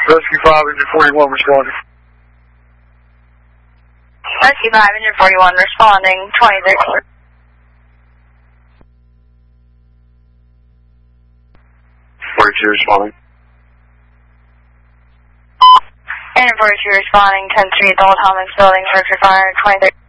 Rescue 5, engine 41 responding. Rescue 5, engine 41 responding, 2013. Responding. Engine 42 responding, 10-3 at the Old Thomas Building, search for fire, 2013.